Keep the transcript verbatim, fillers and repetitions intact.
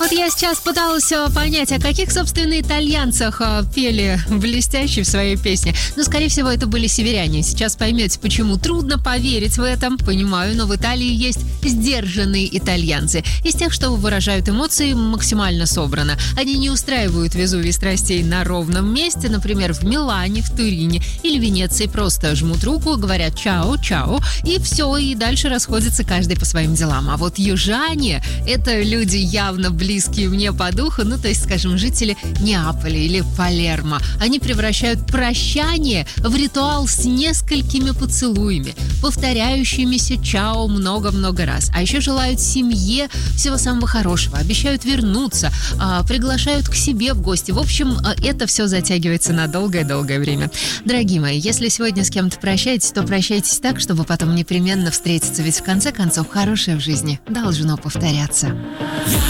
Вот я сейчас пыталась э, понять, о каких, собственно, итальянцах э, пели блестяще в своей песне. Но, скорее всего, это были северяне. Сейчас поймете, почему. Трудно поверить в этом, понимаю, но в Италии есть сдержанные итальянцы. Из тех, что выражают эмоции максимально собрано. Они не устраивают Везувий страстей на ровном месте, например, в Милане, в Турине или Венеции. Просто жмут руку, говорят «чао, чао», и все, и дальше расходятся каждый по своим делам. А вот южане – это люди явно близкие мне по духу, ну, то есть, скажем, жители Неаполя или Палермо. Они превращают прощание в ритуал с несколькими поцелуями, повторяющимися «чао» много-много раз. А еще желают семье всего самого хорошего, обещают вернуться, приглашают к себе в гости. В общем, это все затягивается на долгое-долгое время. Дорогие мои, если сегодня с кем-то прощаетесь, то прощайтесь так, чтобы потом непременно встретиться, ведь в конце концов хорошее в жизни должно повторяться.